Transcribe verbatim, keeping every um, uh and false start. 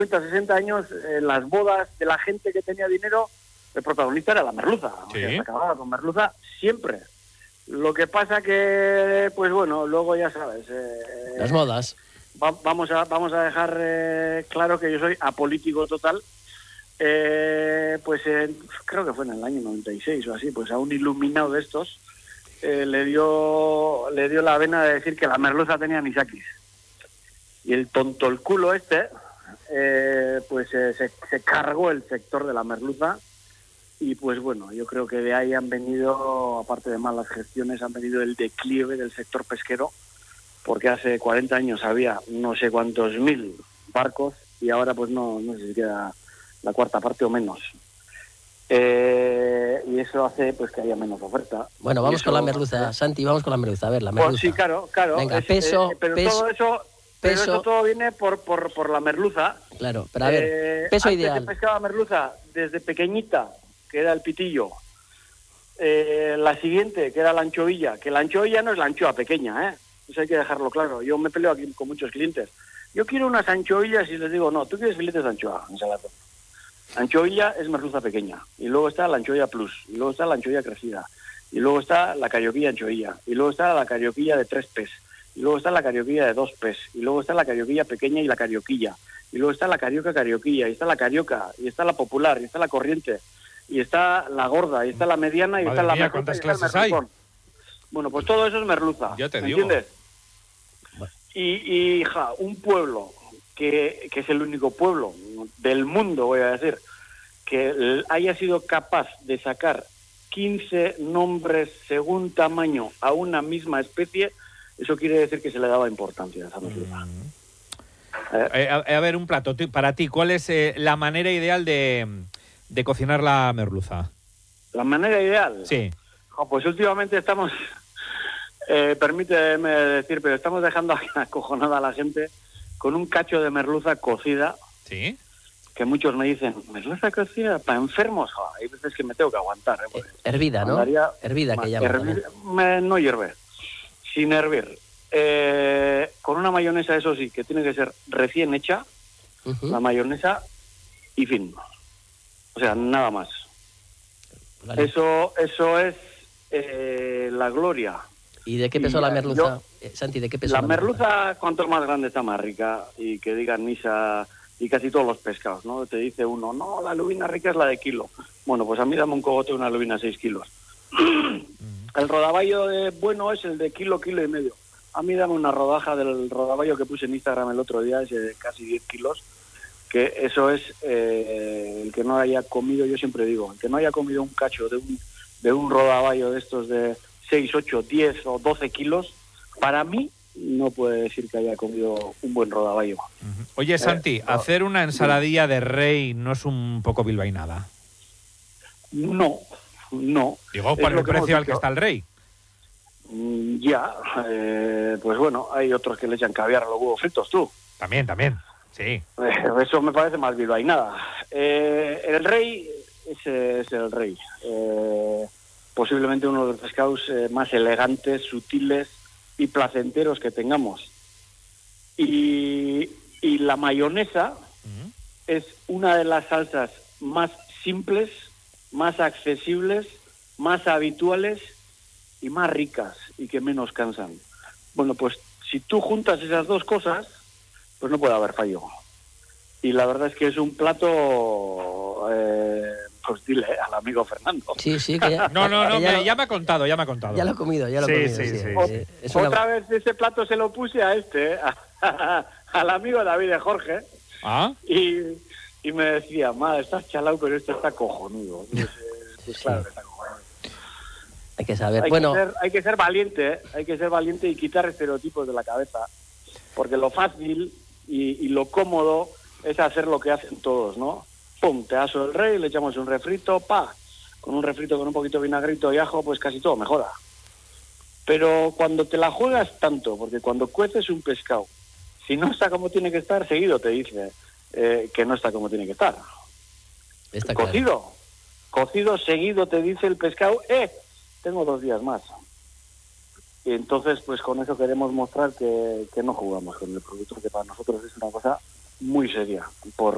sesenta años, en las bodas de la gente que tenía dinero, el protagonista era la merluza. Sí. O sea, se acababa con merluza siempre. Lo que pasa que, pues bueno, luego ya sabes... Eh, Las modas. Va, vamos, a, vamos a dejar eh, claro que yo soy apolítico total. Eh, pues eh, creo que fue en el año noventa y seis o así, pues a un iluminado de estos eh, le dio le dio la vena de decir que la merluza tenía anisakis. Y el tonto el culo este, eh, pues eh, se, se cargó el sector de la merluza. Y pues bueno, yo creo que de ahí han venido, aparte de malas gestiones, han venido el declive del sector pesquero, porque hace cuarenta años había no sé cuántos mil barcos y ahora pues no, no sé si queda la cuarta parte o menos. Eh, y eso hace pues que haya menos oferta. Bueno, vamos eso, con la merluza, eh, Santi, vamos con la merluza. A ver, la pues merluza. sí, claro, claro. Venga, es, peso, eh, pero peso, todo eso, pero peso. eso todo viene por, por, por la merluza. Claro, pero a ver, Eh, peso antes ideal. se pescaba merluza desde pequeñita, que era el pitillo. Eh, la siguiente, que era la anchovilla, que la anchovilla no es la anchoa pequeña, ¿eh? Eso hay que dejarlo claro. Yo me peleo aquí con muchos clientes. Yo quiero unas anchovillas y les digo, no, tú quieres filetes de anchoa, ensalada. Anchovilla es merluza pequeña, y luego está la anchovilla plus, y luego está la anchovilla crecida, y luego está la carioquilla anchovilla, y luego está la carioquilla de tres pes, y luego está la carioquilla de dos pes, y luego está la carioquilla pequeña y la carioquilla, y luego está la carioca carioquilla, y está la carioca, y está la popular, y está la corriente, y está la gorda, y está la mediana, y Madre está la mía, merluza, ¿cuántas y está el clases hay? merluzón. Bueno, pues todo eso es merluza, Ya te ¿me digo. entiendes? Y, y ja, un pueblo que, que es el único pueblo del mundo, voy a decir, que haya sido capaz de sacar quince nombres según tamaño a una misma especie, eso quiere decir que se le daba importancia a esa merluza. Mm. Eh, Eh, a, a ver, un plato. Tú- Para ti, ¿cuál es eh, la manera ideal de, de cocinar la merluza? la manera ideal. Sí. Jo, pues últimamente estamos, eh, permíteme decir, pero estamos dejando acojonada a la gente con un cacho de merluza cocida, ¿Sí? que muchos me dicen, merluza cocida para enfermos. Jo, hay veces que me tengo que aguantar. ¿eh? Eh, hervida, ¿no? Mandaría- Hervida que llaman. Hervir, me, no hierve, sin hervir. Eh, con una mayonesa, eso sí, que tiene que ser recién hecha, Uh-huh. la mayonesa y fin. O sea, nada más. Vale. Eso eso es eh, la gloria. ¿Y de qué peso y, la eh, merluza? yo- Eh, Santi, ¿de qué peso La merluza, cuanto más grande está, más rica. Y que digan misa y casi todos los pescados, ¿no? Te dice uno, no, la lubina rica es la de kilo. Bueno, pues a mí dame un cogote de una lubina seis kilos. El rodaballo de bueno es el de kilo, kilo y medio. A mí dame una rodaja del rodaballo que puse en Instagram el otro día, ese de casi diez kilos, que eso es eh, el que no haya comido, yo siempre digo, el que no haya comido un cacho de un, de un rodaballo de estos de seis, ocho, diez o doce kilos, para mí no puede decir que haya comido un buen rodaballo. Ujú. Oye, Santi, Eh, no. hacer una ensaladilla de rey no es un poco bilbainada. No, no. Digo, Es por lo el que hemos precio al que dicho. está el rey. Mm, Ya, eh, pues bueno, hay otros que le echan caviar a los huevos fritos, tú. También, también. Sí. Eh, Eso me parece más bilbainada. Eh, el rey, ese es el rey. Eh, posiblemente uno de los pescados eh, más elegantes, sutiles y placenteros que tengamos. Y, y la mayonesa Ujú. es una de las salsas más simples, más accesibles, más habituales y más ricas y que menos cansan. Bueno, pues si tú juntas esas dos cosas, pues no puede haber fallo. Y la verdad es que es un plato, eh, pues dile al amigo Fernando. Sí, sí, que ya... No, no, no, que ya, me- lo, ya me ha contado, ya me ha contado. ya lo he comido, ya lo he Sí, comido. sí, sí, sí, sí. sí. Es una- Otra vez ese plato se lo puse a este, a- al amigo David de Jorge, ¿Ah? y, y me decía, madre, estás chalado, pero esto está cojonudo. Pues, eh, pues Sí. claro que está cojonudo. Hay que saber. Hay, Bueno, que ser, hay que ser valiente, ¿eh? Hay que ser valiente y quitar estereotipos de la cabeza, porque lo fácil y, y lo cómodo es hacer lo que hacen todos, ¿no? Pum, te aso el rey, le echamos un refrito, pa, con un refrito con un poquito de vinagrito y ajo, pues casi todo mejora. Pero cuando te la juegas tanto, porque cuando cueces un pescado, si no está como tiene que estar, seguido te dice eh, que no está como tiene que estar. está claro. Cocido, cocido seguido te dice el pescado, eh, tengo dos días más. Y entonces, pues con eso queremos mostrar que, que no jugamos con el producto, que para nosotros es una cosa muy seria, por,